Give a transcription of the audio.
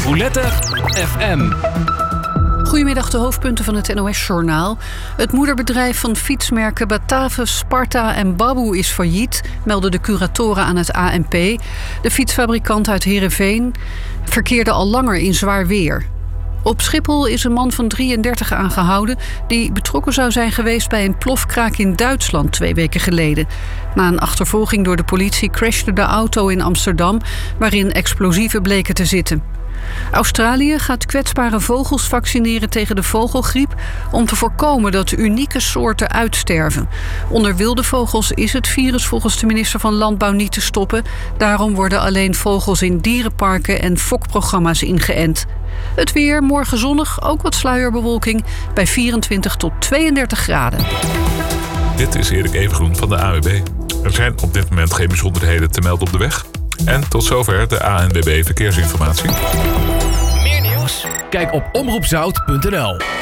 Roulette FM. Goedemiddag, de hoofdpunten van het NOS-journaal. Het moederbedrijf van fietsmerken Batavus, Sparta en Baboe is failliet, melden de curatoren aan het ANP. De fietsfabrikant uit Heerenveen verkeerde al langer in zwaar weer. Op Schiphol is een man van 33 aangehouden die betrokken zou zijn geweest bij een plofkraak in Duitsland 2 weken geleden. Na een achtervolging door de politie crashte de auto in Amsterdam, waarin explosieven bleken te zitten. Australië gaat kwetsbare vogels vaccineren tegen de vogelgriep om te voorkomen dat unieke soorten uitsterven. Onder wilde vogels is het virus volgens de minister van Landbouw niet te stoppen. Daarom worden alleen vogels in dierenparken en fokprogramma's ingeënt. Het weer, morgen zonnig, ook wat sluierbewolking bij 24 tot 32 graden. Dit is Erik Evengroen van de ANWB. Er zijn op dit moment geen bijzonderheden te melden op de weg. En tot zover de ANWB Verkeersinformatie. Meer nieuws? Kijk op omroepzout.nl.